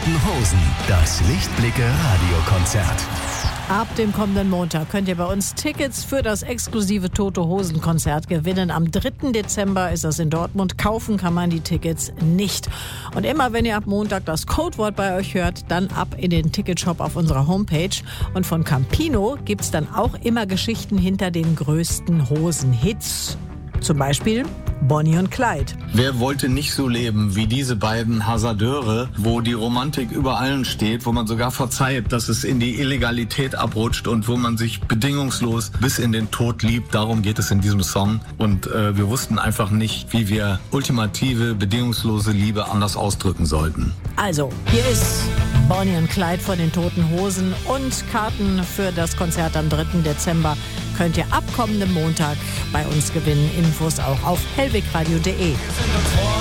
Toten Hosen, das Lichtblicke-Radiokonzert. Ab dem kommenden Montag könnt ihr bei uns Tickets für das exklusive Tote Hosen Konzert gewinnen. Am 3. Dezember ist das in Dortmund. Kaufen kann man die Tickets nicht. Und immer wenn ihr ab Montag das Codewort bei euch hört, dann ab in den Ticketshop auf unserer Homepage. Und von Campino gibt's dann auch immer Geschichten hinter den größten Hosen-Hits. Zum Beispiel Bonnie und Clyde. Wer wollte nicht so leben wie diese beiden Hasardeure, wo die Romantik über allen steht, wo man sogar verzeiht, dass es in die Illegalität abrutscht und wo man sich bedingungslos bis in den Tod liebt. Darum geht es in diesem Song. Und wir wussten einfach nicht, wie wir ultimative, bedingungslose Liebe anders ausdrücken sollten. Also, hier ist Bonnie und Clyde von den Toten Hosen und Karten für das Konzert am 3. Dezember könnt ihr ab kommendem Montag bei uns gewinnen. Infos auch auf hellwegradio.de.